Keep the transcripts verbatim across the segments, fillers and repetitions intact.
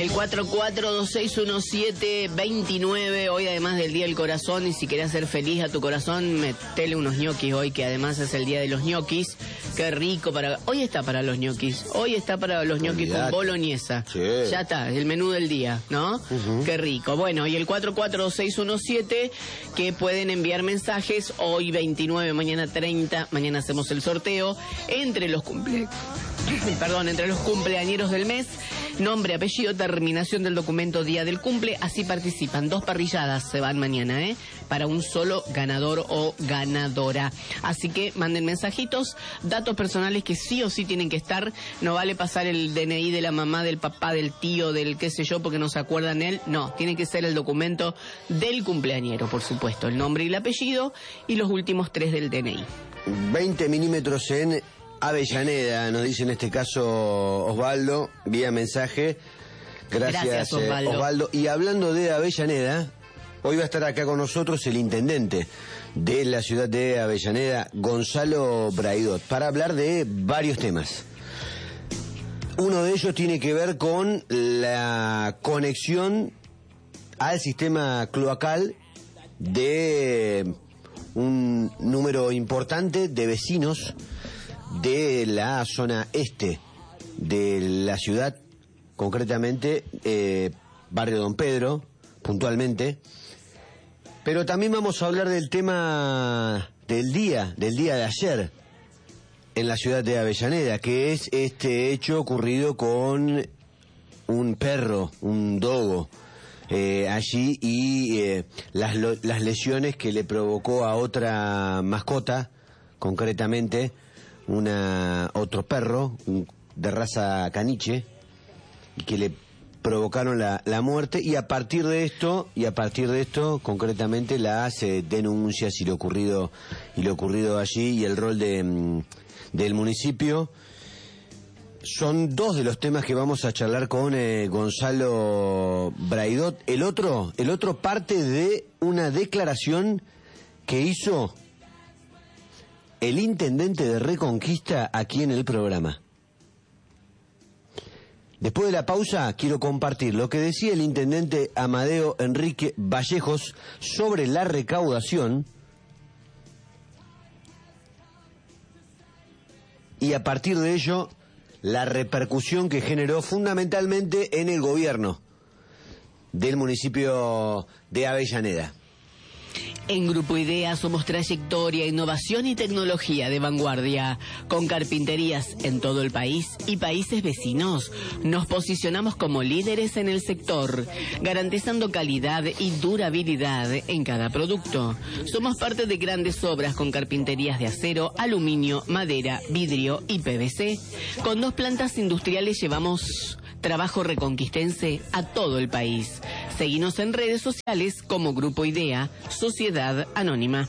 El cuatro cuatro dos seis uno siete dos nueve, hoy además del Día del Corazón, y si querés hacer feliz a tu corazón, metele unos ñoquis hoy, que además es el Día de los ñoquis. Qué rico para... Hoy está para los ñoquis, hoy está para los ñoquis con boloñesa. Sí. Ya está, el menú del día, ¿no? Uh-huh. Qué rico. Bueno, y el cuatro cuatro dos seis uno siete, que pueden enviar mensajes, hoy veintinueve, mañana treinta, mañana hacemos el sorteo, entre los cumple... Perdón, entre los cumpleañeros del mes, nombre, apellido, terminación del documento, día del cumple, así participan. Dos parrilladas se van mañana, ¿eh? Para un solo ganador o ganadora. Así que manden mensajitos, datos personales que sí o sí tienen que estar. No vale pasar el D N I de la mamá, del papá, del tío, del qué sé yo, porque no se acuerdan él. No, tiene que ser el documento del cumpleañero, por supuesto. El nombre y el apellido y los últimos tres del D N I. veinte milímetros en Avellaneda, nos dice en este caso Osvaldo, vía mensaje. Gracias, Gracias Osvaldo. Eh, Osvaldo. Y hablando de Avellaneda, hoy va a estar acá con nosotros el intendente de la ciudad de Avellaneda, Gonzalo Braidot, para hablar de varios temas. Uno de ellos tiene que ver con la conexión al sistema cloacal de un número importante de vecinos de la zona este de la ciudad, concretamente eh, barrio Don Pedro, puntualmente. Pero también vamos a hablar del tema del día, del día de ayer en la ciudad de Avellaneda, que es este hecho ocurrido con un perro, un dogo, eh, allí, y eh, las, las lesiones que le provocó a otra mascota, concretamente una otro perro de raza caniche, y que le provocaron la, la muerte, y a partir de esto y a partir de esto concretamente las eh, denuncias y lo ocurrido y lo ocurrido allí y el rol de del municipio son dos de los temas que vamos a charlar con eh, Gonzalo Braidot. El otro el otro parte de una declaración que hizo el intendente de Reconquista aquí en el programa. Después de la pausa quiero compartir lo que decía el intendente Amadeo Enrique Vallejos sobre la recaudación, y a partir de ello la repercusión que generó fundamentalmente en el gobierno del municipio de Avellaneda. En Grupo Idea somos trayectoria, innovación y tecnología de vanguardia, con carpinterías en todo el país y países vecinos. Nos posicionamos como líderes en el sector, garantizando calidad y durabilidad en cada producto. Somos parte de grandes obras con carpinterías de acero, aluminio, madera, vidrio y P V C. Con dos plantas industriales llevamos trabajo reconquistense a todo el país. Seguinos en redes sociales como Grupo Idea, Sociedad Anónima.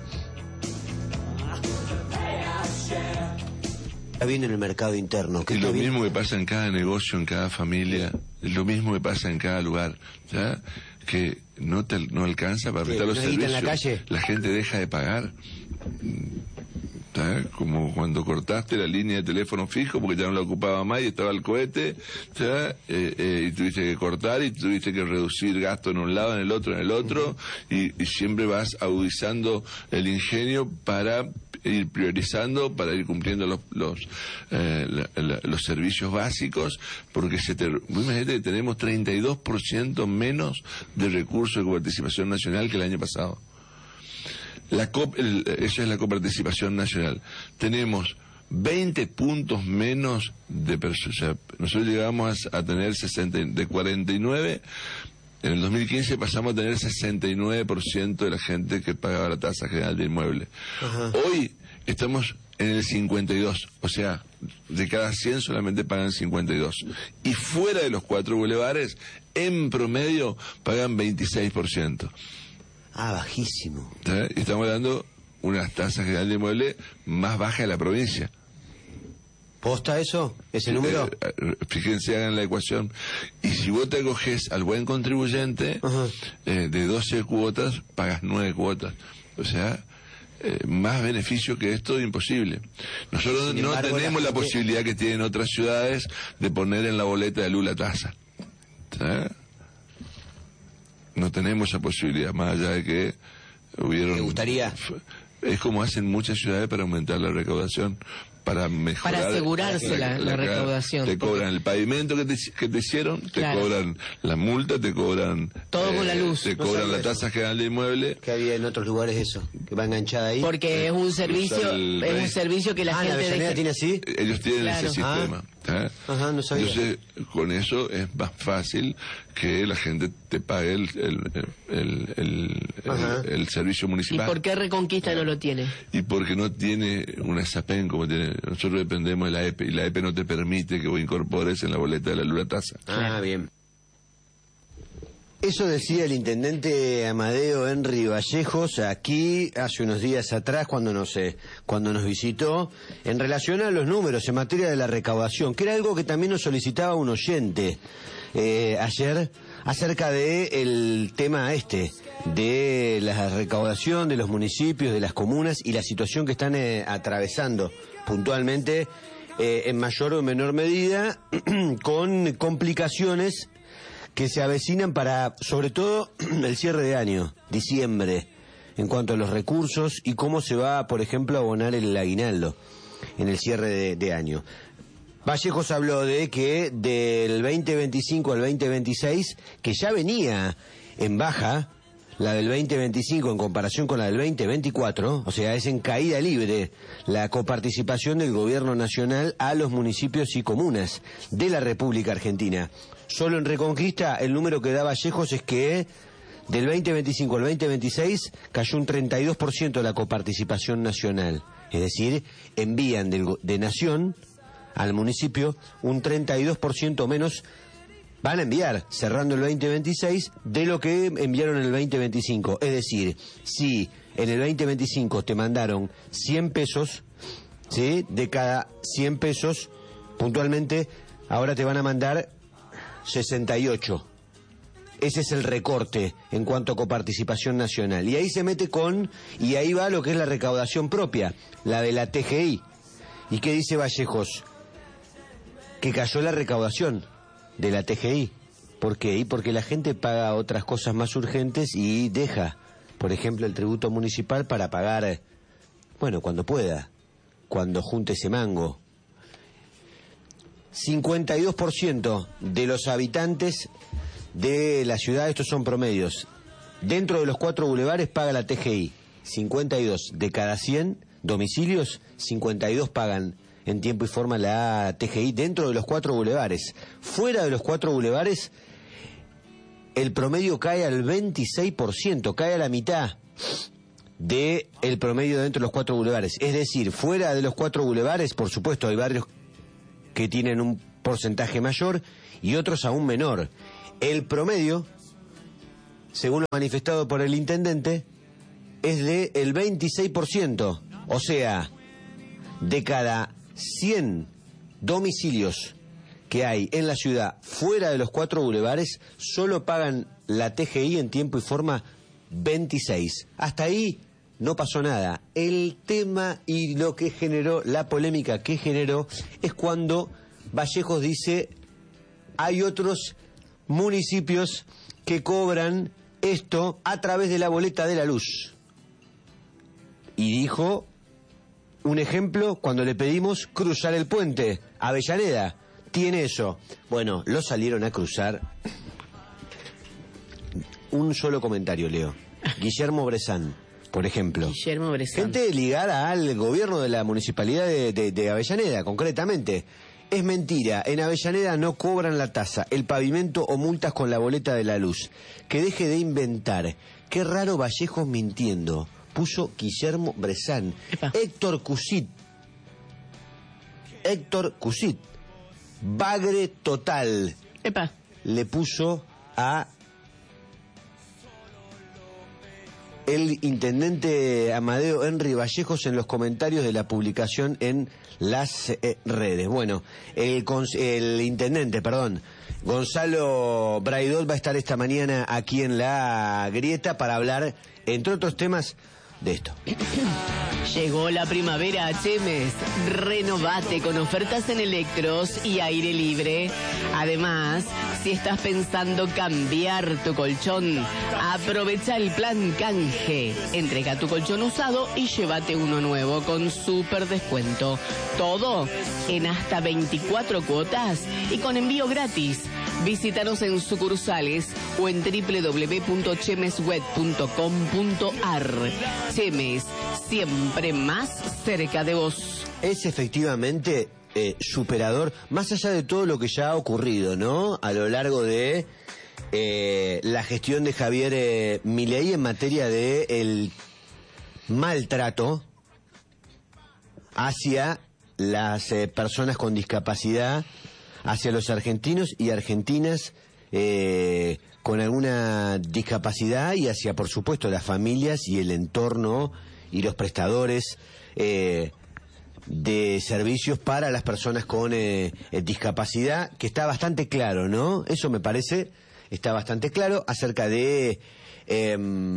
Está bien en el mercado interno. Es lo mismo que pasa en cada negocio, en cada familia, es lo mismo que pasa en cada lugar, ¿ya? Que no te no alcanza para prestar los servicios. En la calle. La gente deja de pagar. ¿Sabes? Como cuando cortaste la línea de teléfono fijo porque ya no la ocupaba más y estaba el cohete, ¿sabes? Eh, eh, y tuviste que cortar y tuviste que reducir gasto en un lado, en el otro, en el otro, y, y siempre vas agudizando el ingenio para ir priorizando, para ir cumpliendo los los, eh, la, la, los servicios básicos, porque se te, imagínate que tenemos treinta y dos por ciento menos de recursos de coparticipación nacional que el año pasado. La COP, el, eso es la coparticipación nacional. Tenemos veinte puntos menos de personas. O sea, nosotros llegamos a, a tener sesenta, de cuarenta y nueve, en el dos mil quince pasamos a tener sesenta y nueve por ciento de la gente que pagaba la tasa general de inmueble. Ajá. Hoy estamos en el cincuenta y dos, o sea, de cada cien solamente pagan cincuenta y dos. Y fuera de los cuatro bulevares, en promedio, pagan veintiséis por ciento. Ah, bajísimo. ¿Eh? Estamos dando unas tasas generales de inmueble más bajas de la provincia. ¿Posta eso? ¿Ese número? Eh, fíjense, hagan la ecuación. Y si vos te acoges al buen contribuyente, eh, de doce cuotas, pagas nueve cuotas. O sea, eh, más beneficio que esto, imposible. Nosotros embargo, no tenemos la, la posibilidad que tienen otras ciudades de poner en la boleta de luz la tasa. ¿eh? No tenemos esa posibilidad, más allá de que hubieron... ¿Te gustaría? Es como hacen muchas ciudades para aumentar la recaudación, para mejorar... Para asegurarse la, la, la, la recaudación. Te cobran el pavimento que te, que te hicieron, te claro. cobran la multa, te cobran... Todo eh, con la luz. Te no cobran la tasa eso. general de inmueble. Que había en otros lugares eso, que va enganchada ahí. Porque es un servicio, el, es un servicio que la ah, gente... ¿la deja... tiene así? Ellos tienen claro. ese sistema. Ah. ¿eh? Ajá, no sabía. Entonces, con eso es más fácil que la gente te pague el, el, el, el, el, el servicio municipal. ¿Y por qué Reconquista no lo tiene? Y porque no tiene una SAPEN como tiene. Nosotros dependemos de la E P E, y la E P E no te permite que vos incorpores en la boleta de la luz la tasa. Ah, bien. Eso decía el intendente Amadeo Henry Vallejos aquí hace unos días atrás cuando nos, eh, cuando nos visitó en relación a los números en materia de la recaudación, que era algo que también nos solicitaba un oyente eh, ayer acerca de el tema este de la recaudación de los municipios, de las comunas y la situación que están eh, atravesando puntualmente eh, en mayor o menor medida con complicaciones que se avecinan para, sobre todo, el cierre de año, diciembre, en cuanto a los recursos y cómo se va, por ejemplo, a abonar el aguinaldo en el cierre de, de año. Vallejos habló de que del veinte veinticinco al veinte veintiséis, que ya venía en baja, la del veinte veinticinco en comparación con la del veinte veinticuatro, o sea, es en caída libre la coparticipación del gobierno nacional a los municipios y comunas de la República Argentina. Solo en Reconquista el número que da Vallejos es que del veinte veinticinco al veinte veintiséis cayó un treinta y dos por ciento de la coparticipación nacional. Es decir, envían del, de nación al municipio un treinta y dos por ciento menos, van a enviar, cerrando el veinte veintiséis, de lo que enviaron en el veinte veinticinco. Es decir, si en el veinte veinticinco te mandaron cien pesos, ¿sí? De cada cien pesos, puntualmente, ahora te van a mandar sesenta y ocho. Ese es el recorte en cuanto a coparticipación nacional. Y ahí se mete con, y ahí va lo que es la recaudación propia, la de la T G I. ¿Y qué dice Vallejos? Que cayó la recaudación de la T G I. ¿Por qué? Y porque la gente paga otras cosas más urgentes y deja, por ejemplo, el tributo municipal para pagar, bueno, cuando pueda, cuando junte ese mango. cincuenta y dos por ciento de los habitantes de la ciudad, estos son promedios, dentro de los cuatro bulevares paga la T G I. cincuenta y dos de cada cien domicilios, cincuenta y dos pagan en tiempo y forma la T G I dentro de los cuatro bulevares. Fuera de los cuatro bulevares, el promedio cae al veintiséis por ciento, cae a la mitad del promedio dentro de los cuatro bulevares. Es decir, fuera de los cuatro bulevares, por supuesto, hay barrios que tienen un porcentaje mayor y otros aún menor. El promedio, según lo manifestado por el intendente, es de el veintiséis por ciento. O sea, de cada cien domicilios que hay en la ciudad fuera de los cuatro bulevares, solo pagan la T G I en tiempo y forma veintiséis. Hasta ahí no pasó nada. El tema y lo que generó, la polémica que generó, es cuando Vallejos dice hay otros municipios que cobran esto a través de la boleta de la luz. Y dijo un ejemplo cuando le pedimos cruzar el puente. Avellaneda tiene eso. Bueno, lo salieron a cruzar. Un solo comentario, Leo. Guillermo Bressan, por ejemplo. Guillermo Bressan. Gente ligada al gobierno de la municipalidad de, de, de Avellaneda, concretamente. Es mentira, en Avellaneda no cobran la tasa, el pavimento o multas con la boleta de la luz. Que deje de inventar. Qué raro Vallejos mintiendo. Puso Guillermo Bressan. Epa. Héctor Cusit. Héctor Cusit. Bagre total. Epa. Le puso a el intendente Amadeo Henry Vallejos en los comentarios de la publicación en las eh, redes. Bueno, el, el intendente, perdón, Gonzalo Braidot va a estar esta mañana aquí en La Grieta para hablar, entre otros temas, de esto. Llegó la primavera a Chemes. Renovate con ofertas en electros y aire libre. Además, si estás pensando cambiar tu colchón, aprovecha el plan canje. Entrega tu colchón usado y llévate uno nuevo con súper descuento. Todo en hasta veinticuatro cuotas y con envío gratis. Visítanos en sucursales o en doble u doble u doble u punto chemes web punto com punto ar. Chemes, siempre más cerca de vos. Es efectivamente eh, superador, más allá de todo lo que ya ha ocurrido, ¿no? A lo largo de eh, la gestión de Javier eh, Milei en materia de el maltrato hacia las eh, personas con discapacidad, hacia los argentinos y argentinas eh, con alguna discapacidad y hacia, por supuesto, las familias y el entorno y los prestadores eh, de servicios para las personas con eh, discapacidad, que está bastante claro, ¿no? Eso me parece, está bastante claro acerca de eh,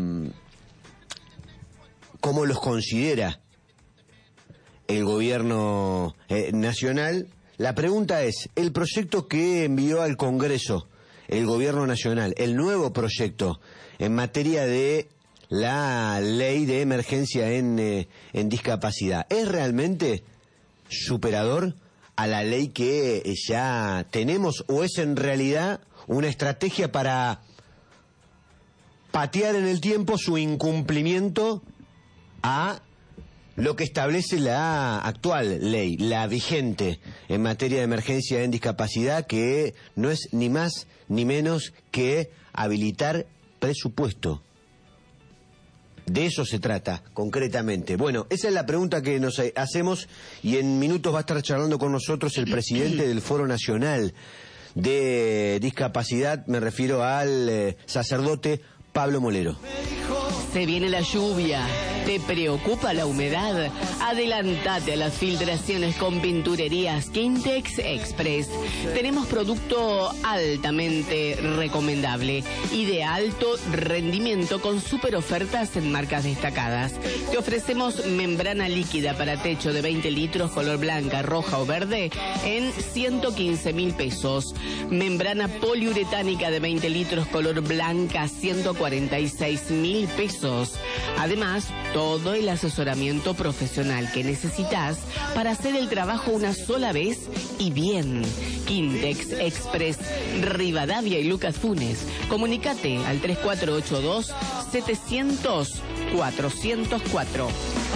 cómo los considera el gobierno eh, nacional. La pregunta es, el proyecto que envió al Congreso el gobierno nacional, el nuevo proyecto en materia de la ley de emergencia en, eh, en discapacidad, ¿es realmente superador a la ley que eh, ya tenemos o es en realidad una estrategia para patear en el tiempo su incumplimiento a lo que establece la actual ley, la vigente en materia de emergencia en discapacidad, que no es ni más ni menos que habilitar presupuesto? De eso se trata, concretamente. Bueno, esa es la pregunta que nos hacemos y en minutos va a estar charlando con nosotros el presidente del Foro Nacional de Discapacidad, me refiero al eh, sacerdote Pablo Molero. Se viene la lluvia. ¿Te preocupa la humedad? Adelantate a las filtraciones con Pinturerías Quintex Express. Tenemos producto altamente recomendable y de alto rendimiento con super ofertas en marcas destacadas. Te ofrecemos membrana líquida para techo de veinte litros color blanca, roja o verde en ciento quince mil pesos. Membrana poliuretánica de veinte litros color blanca, ciento cuarenta y seis mil pesos. Además, todo el asesoramiento profesional que necesitas para hacer el trabajo una sola vez y bien. Quintex Express, Rivadavia y Lucas Funes. Comunicate al tres cuatro ocho dos, setecientos, cuatrocientos cuatro.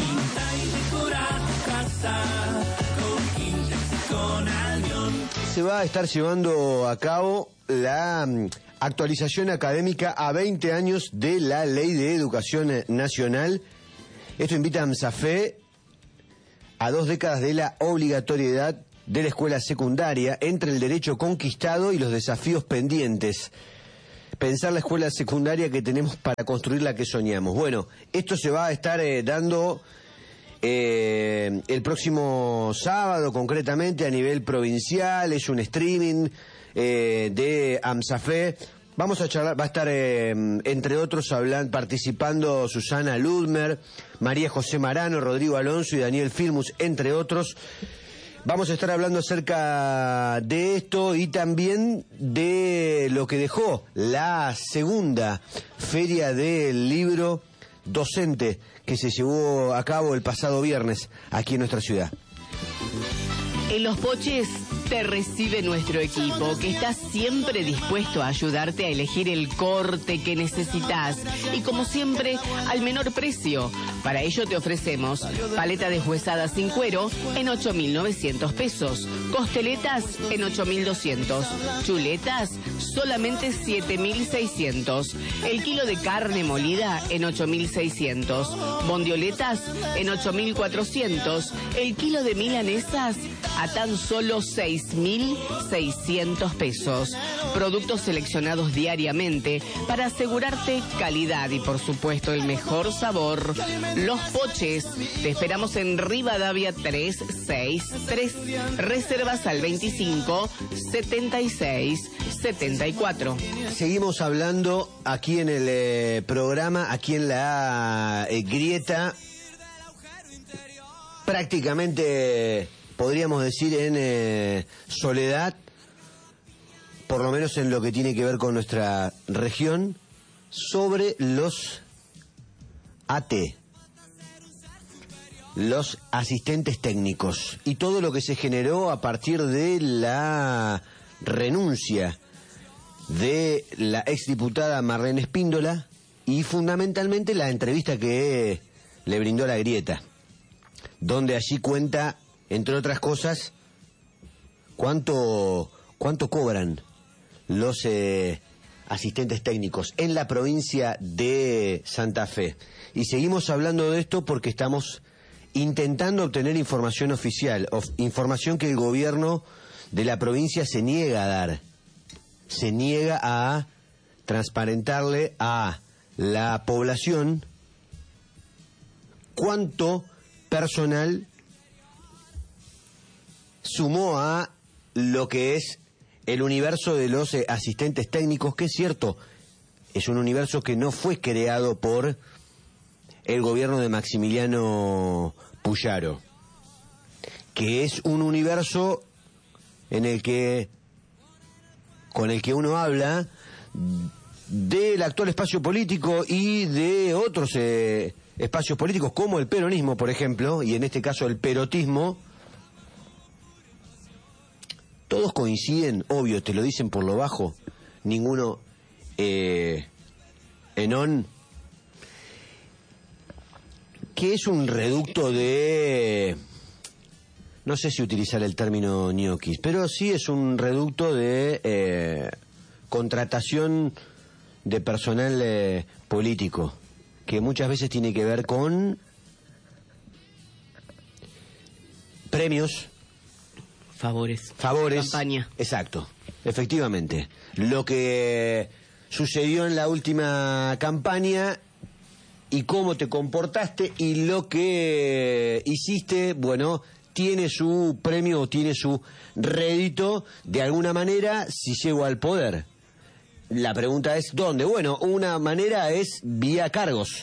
Se va a estar llevando a cabo la actualización académica a veinte años de la Ley de Educación Nacional. Esto invita a AMSAFE a dos décadas de la obligatoriedad de la escuela secundaria, entre el derecho conquistado y los desafíos pendientes. Pensar la escuela secundaria que tenemos para construir la que soñamos. Bueno, esto se va a estar eh, dando eh, el próximo sábado, concretamente a nivel provincial. Es un streaming eh, de AMSAFE. Vamos a charlar, va a estar, eh, entre otros, hablan, participando Susana Ludmer, María José Marano, Rodrigo Alonso y Daniel Filmus, entre otros. Vamos a estar hablando acerca de esto y también de lo que dejó la segunda feria del libro docente que se llevó a cabo el pasado viernes aquí en nuestra ciudad. En Los Poches te recibe nuestro equipo, que está siempre dispuesto a ayudarte a elegir el corte que necesitas y, como siempre, al menor precio. Para ello te ofrecemos paleta deshuesada sin cuero en ocho mil novecientos pesos, costeletas en ocho mil doscientos, chuletas solamente siete mil seiscientos, el kilo de carne molida en ocho mil seiscientos, bondioletas en ocho mil cuatrocientos, el kilo de milanesas a tan solo seis seis mil seiscientos pesos. Productos seleccionados diariamente para asegurarte calidad y, por supuesto, el mejor sabor. Los Poches. Te esperamos en Rivadavia trescientos sesenta y tres. Reservas al veinticinco setenta y seis setenta y cuatro. Seguimos hablando aquí en el eh, programa, aquí en la eh, grieta, prácticamente podríamos decir en eh, soledad, por lo menos en lo que tiene que ver con nuestra región, sobre los A T, los asistentes técnicos, y todo lo que se generó a partir de la renuncia de la exdiputada Marlene Espíndola y fundamentalmente la entrevista que le brindó La Grieta, donde allí cuenta, entre otras cosas, cuánto, cuánto cobran los eh, asistentes técnicos en la provincia de Santa Fe. Y seguimos hablando de esto porque estamos intentando obtener información oficial, of, información que el gobierno de la provincia se niega a dar, se niega a transparentarle a la población cuánto personal sumó a lo que es el universo de los eh, asistentes técnicos, que es cierto, es un universo que no fue creado por el gobierno de Maximiliano Puyaro, que es un universo en el que, con el que uno habla del actual espacio político y de otros eh, espacios políticos como el peronismo, por ejemplo, y en este caso el perotismo. Todos coinciden, obvio, te lo dicen por lo bajo, ninguno eh, enón, que es un reducto de, no sé si utilizar el término ñoquis, pero sí es un reducto de eh, contratación de personal eh, político, que muchas veces tiene que ver con premios, Favores. Favores. Campaña. Exacto, efectivamente. Lo que sucedió en la última campaña y cómo te comportaste y lo que hiciste, bueno, tiene su premio o tiene su rédito de alguna manera si llego al poder. La pregunta es, ¿dónde? Bueno, una manera es vía cargos.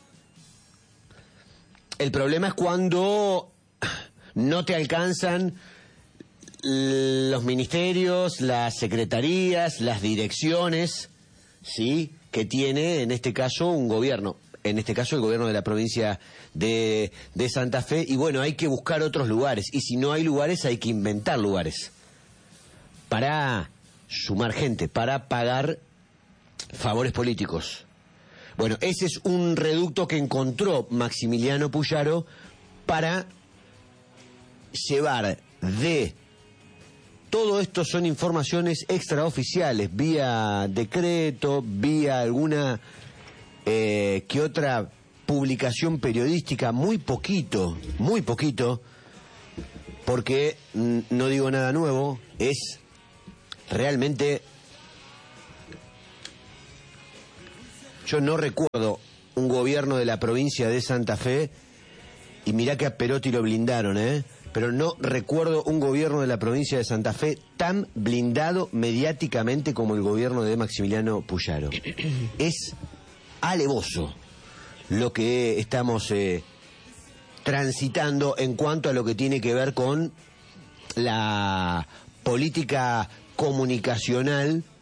El problema es cuando no te alcanzan los ministerios, las secretarías, las direcciones, ¿sí?, que tiene en este caso un gobierno, en este caso el gobierno de la provincia de, de Santa Fe, y bueno, hay que buscar otros lugares, y si no hay lugares hay que inventar lugares para sumar gente, para pagar favores políticos. Bueno, ese es un reducto que encontró Maximiliano Puyaro para llevar de... Todo esto son informaciones extraoficiales, vía decreto, vía alguna eh, que otra publicación periodística, muy poquito, muy poquito, porque mm, no digo nada nuevo, es realmente... Yo no recuerdo un gobierno de la provincia de Santa Fe, y mirá que a Perotti lo blindaron, ¿eh? Pero no recuerdo un gobierno de la provincia de Santa Fe tan blindado mediáticamente como el gobierno de Maximiliano Puyaro. Es alevoso lo que estamos eh, transitando en cuanto a lo que tiene que ver con la política comunicacional